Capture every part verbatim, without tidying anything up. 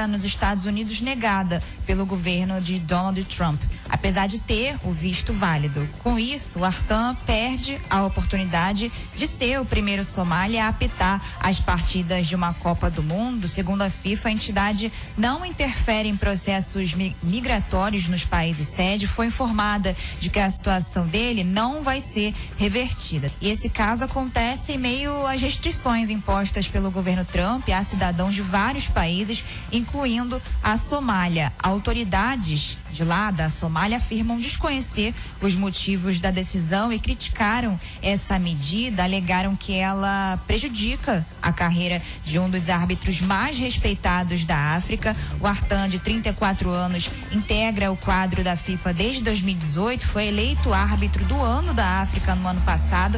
entrada nos Estados Unidos negada pelo governo de Donald Trump, apesar de ter o visto válido. Com isso, o Artan perde a oportunidade de ser o primeiro somali a apitar as partidas de uma Copa do Mundo. Segundo a FIFA, a entidade não interfere em processos migratórios nos países sede. Foi informada de que a situação dele não vai ser revertida. E esse caso acontece em meio às restrições impostas pelo governo Trump a cidadãos de vários países, incluindo a Somália. Autoridades de lá da Somália afirmam desconhecer os motivos da decisão e criticaram essa medida, alegaram que ela prejudica a carreira de um dos árbitros mais respeitados da África. O Artan, de trinta e quatro anos, integra o quadro da FIFA desde dois mil e dezoito, foi eleito árbitro do ano da África no ano passado.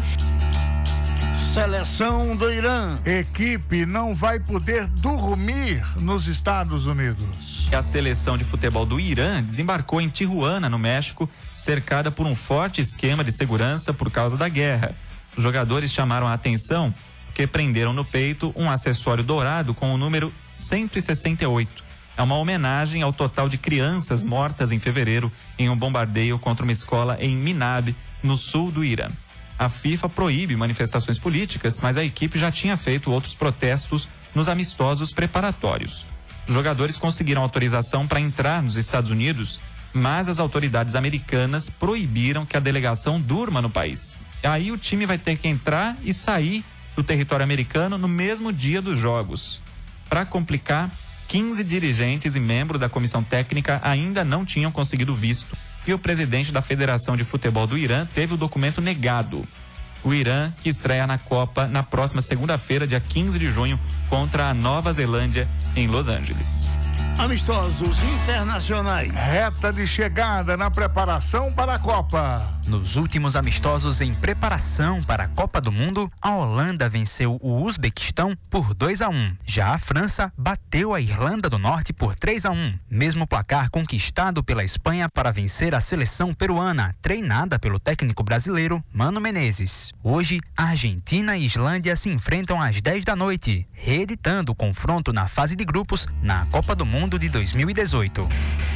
Seleção do Irã. Equipe não vai poder dormir nos Estados Unidos. A seleção de futebol do Irã desembarcou em Tijuana, no México, cercada por um forte esquema de segurança por causa da guerra. Os jogadores chamaram a atenção porque prenderam no peito um acessório dourado com o número cento e sessenta e oito. É uma homenagem ao total de crianças mortas em fevereiro em um bombardeio contra uma escola em Minab, no sul do Irã. A FIFA proíbe manifestações políticas, mas a equipe já tinha feito outros protestos nos amistosos preparatórios. Os jogadores conseguiram autorização para entrar nos Estados Unidos, mas as autoridades americanas proibiram que a delegação durma no país. Aí o time vai ter que entrar e sair do território americano no mesmo dia dos jogos. Para complicar, quinze dirigentes e membros da comissão técnica ainda não tinham conseguido visto. E o presidente da Federação de Futebol do Irã teve o documento negado. O Irã, que estreia na Copa na próxima segunda-feira, dia quinze de junho, contra a Nova Zelândia, em Los Angeles. Amistosos internacionais. Reta de chegada na preparação para a Copa. Nos últimos amistosos em preparação para a Copa do Mundo, a Holanda venceu o Uzbequistão por dois a um. Já a França bateu a Irlanda do Norte por três a um. Mesmo placar conquistado pela Espanha para vencer a seleção peruana, treinada pelo técnico brasileiro Mano Menezes. Hoje, Argentina e Islândia se enfrentam às dez da noite, reeditando o confronto na fase de grupos na Copa do Mundo de dois mil e dezoito.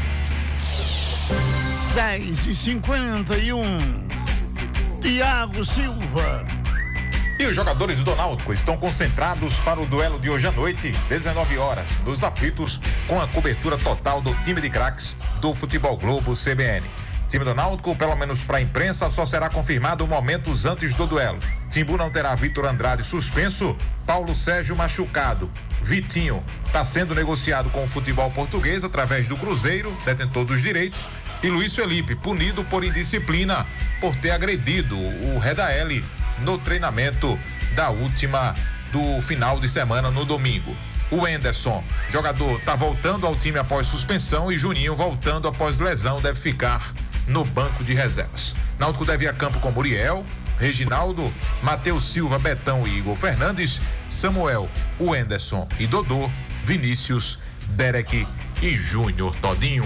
dez e cinquenta e um. Thiago Silva. E os jogadores do Náutico estão concentrados para o duelo de hoje à noite, dezenove horas, dos aflitos, com a cobertura total do time de craques do Futebol Globo C B N. Time do Náutico, pelo menos para a imprensa, só será confirmado momentos antes do duelo. Timbu não terá Vitor Andrade suspenso, Paulo Sérgio machucado. Vitinho está sendo negociado com o futebol português através do Cruzeiro, detentor dos direitos, e Luiz Felipe, punido por indisciplina por ter agredido o Redaeli no treinamento da última do final de semana no domingo. O Anderson, jogador, está voltando ao time após suspensão, e Juninho, voltando após lesão, deve ficar no banco de reservas. Náutico deve ir a campo com Muriel, Reginaldo, Matheus Silva, Betão e Igor Fernandes, Samuel, o Anderson e Dodô, Vinícius, Derek e Júnior Todinho.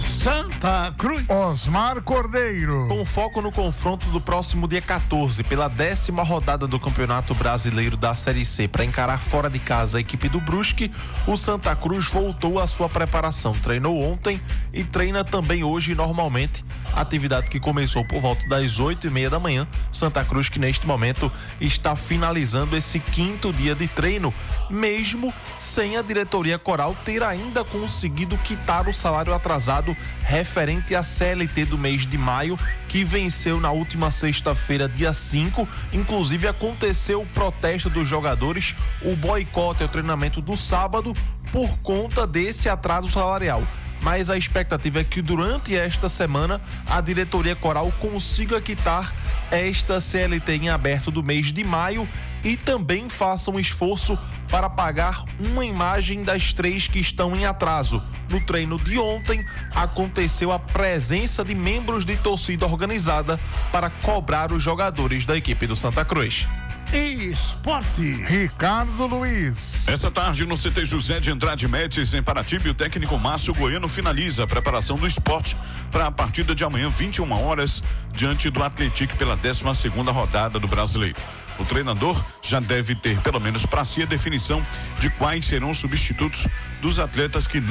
Santa Cruz. Osmar Cordeiro. Com foco no confronto do próximo dia quatorze, pela décima rodada do Campeonato Brasileiro da Série C, para encarar fora de casa a equipe do Brusque, o Santa Cruz voltou à sua preparação. Treinou ontem e treina também hoje normalmente. Atividade que começou por volta das oito e meia da manhã. Santa Cruz, que neste momento está finalizando esse quinto dia de treino, mesmo sem a diretoria coral ter ainda conseguido quitar o salário atrasado referente à C L T do mês de maio, que venceu na última sexta-feira, dia cinco. Inclusive aconteceu o protesto dos jogadores, o boicote ao treinamento do sábado por conta desse atraso salarial. Mas a expectativa é que durante esta semana a diretoria coral consiga quitar esta C L T em aberto do mês de maio e também faça um esforço para pagar uma imagem das três que estão em atraso. No treino de ontem, aconteceu a presença de membros de torcida organizada para cobrar os jogadores da equipe do Santa Cruz. Esporte. Ricardo Luiz. Essa tarde no C T José de Andrade Médici, em Paraty, o técnico Márcio Goiano finaliza a preparação do esporte para a partida de amanhã, vinte e uma horas, diante do Atlético pela décima segunda rodada do Brasileiro. O treinador já deve ter, pelo menos para si, a definição de quais serão os substitutos dos atletas que